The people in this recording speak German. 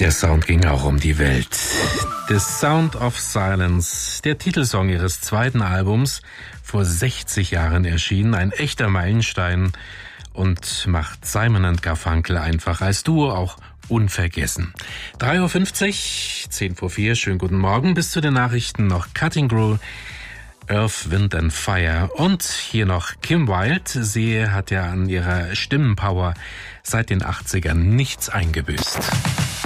Der Sound ging auch um die Welt. The Sound of Silence, der Titelsong ihres zweiten Albums, vor 60 Jahren erschienen, ein echter Meilenstein und macht Simon & Garfunkel einfach als Duo auch unvergessen. 3.50 Uhr, 10 vor 4, schönen guten Morgen, bis zu den Nachrichten noch Cutting Crew, Earth, Wind and Fire und hier noch Kim Wilde. Sie hat ja an ihrer Stimmenpower seit den 80ern nichts eingebüßt.